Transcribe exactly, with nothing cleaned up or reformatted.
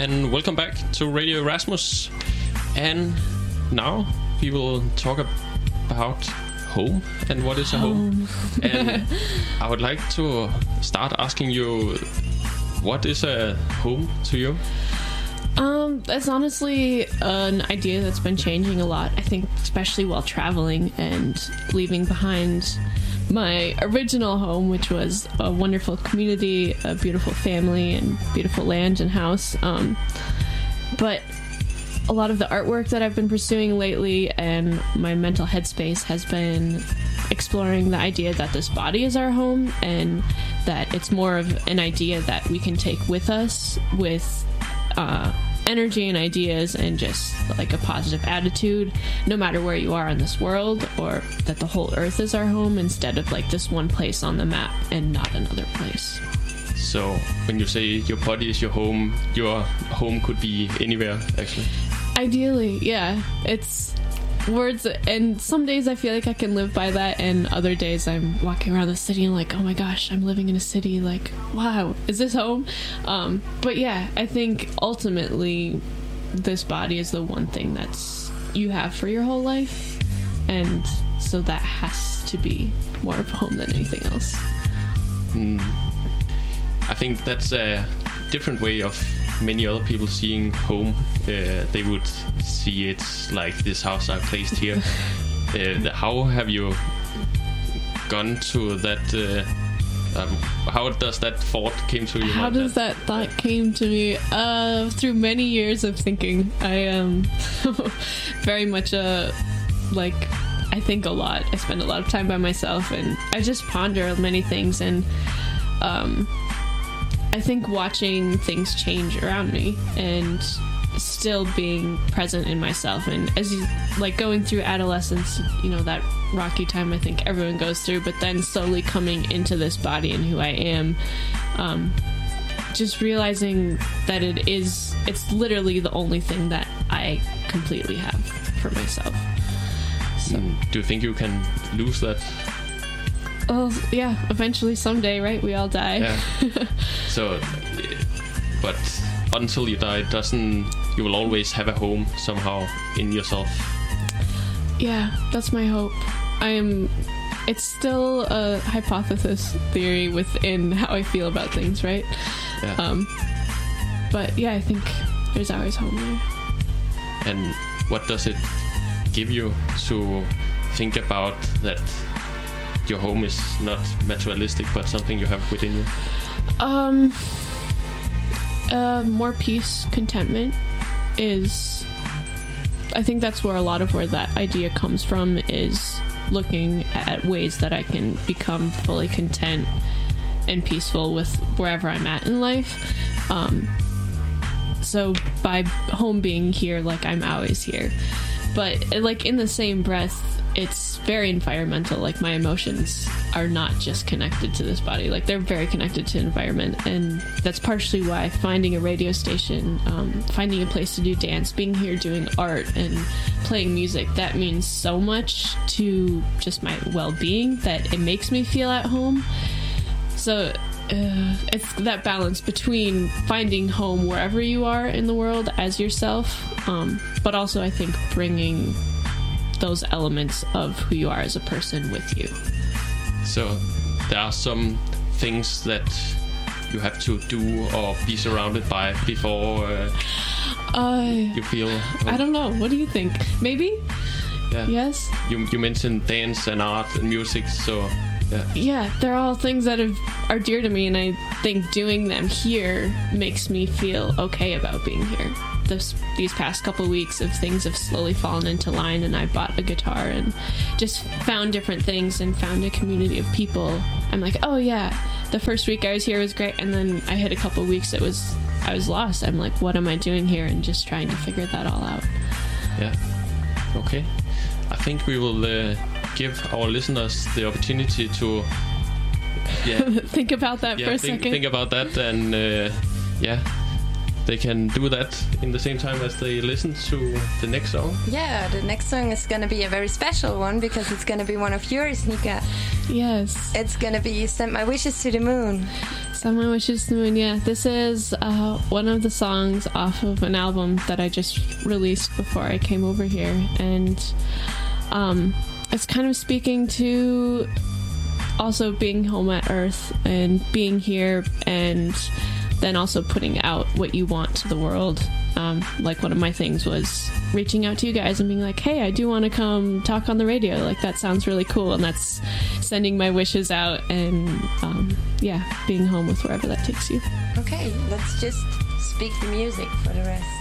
and welcome back to Radio Erasmus. And now we will talk about home and what is a home. home. And I would like to start asking you, what is a home to you? Um, that's honestly an idea that's been changing a lot, I think, especially while traveling and leaving behind my original home, which was a wonderful community, a beautiful family, and beautiful land and house. Um, but a lot of the artwork that I've been pursuing lately and my mental headspace has been exploring the idea that this body is our home and that it's more of an idea that we can take with us with uh, energy and ideas and just like a positive attitude no matter where you are in this world, or that the whole earth is our home instead of like this one place on the map and not another place. So when you say your body is your home, your home could be anywhere actually? Ideally, yeah. It's words, and some days I feel like I can live by that, and other days I'm walking around the city and like, oh my gosh, I'm living in a city, like, wow, is this home? Um, but yeah, I think ultimately this body is the one thing that's you have for your whole life, and so that has to be more of a home than anything else. Mm. I think that's a different way of many other people seeing home. Uh, they would see it like this house I placed here. uh, how have you gone to that? Uh, um, how does that thought came to you? How does that, that thought came to me? Uh, through many years of thinking. I am um, very much a like. I think a lot. I spend a lot of time by myself, and I just ponder many things. And um, I think watching things change around me and still being present in myself, and as you like going through adolescence, you know, that rocky time I think everyone goes through, but then slowly coming into this body and who I am, um, just realizing that it is, it's literally the only thing that I completely have for myself. So, do you think you can lose that? Well, yeah, eventually someday, right? We all die. Yeah. So, but until you die, doesn't you will always have a home somehow in yourself? Yeah, that's my hope. I am. It's still a hypothesis theory within how I feel about things, right? Yeah. Um. But yeah, I think there's always home there. And what does it give you to think about that? Your home is not materialistic, but something you have within you? Um, uh, more peace, contentment is, I think that's where a lot of where that idea comes from, is looking at ways that I can become fully content and peaceful with wherever I'm at in life. Um, so by home being here, like I'm always here. But like in the same breath, it's very environmental. Like my emotions are not just connected to this body, like they're very connected to environment, and that's partially why finding a radio station, um, finding a place to do dance, being here doing art and playing music, that means so much to just my well-being that it makes me feel at home. So uh, it's that balance between finding home wherever you are in the world as yourself, um, but also I think bringing those elements of who you are as a person with you. So there are some things that you have to do or be surrounded by before uh, uh, you feel home. I don't know, what do you think? Maybe? Yeah. Yes? You, you mentioned dance and art and music, so yeah. Yeah, they're all things that have, are dear to me, and I think doing them here makes me feel okay about being here. This, these past couple weeks of things have slowly fallen into line, and I bought a guitar and just found different things and found a community of people. I'm like, oh yeah, the first week I was here was great, and then I hit a couple weeks that was I was lost. I'm like, what am I doing here? And just trying to figure that all out. Yeah. Okay. I think we will uh, give our listeners the opportunity to yeah think about that yeah, for a think, second. Think about that, and uh, yeah. They can do that in the same time as they listen to the next song. Yeah, the next song is going to be a very special one because it's going to be one of yours, Nika. Yes. It's going to be Send My Wishes to the Moon. Send My Wishes to the Moon. Yeah, this is uh, one of the songs off of an album that I just released before I came over here, and um, it's kind of speaking to also being home at Earth and being here, and then also putting out what you want to the world. Um, like one of my things was reaching out to you guys and being like, hey, I do want to come talk on the radio. Like, that sounds really cool. And that's sending my wishes out and, um, yeah, being home with wherever that takes you. Okay, let's just speak the music for the rest.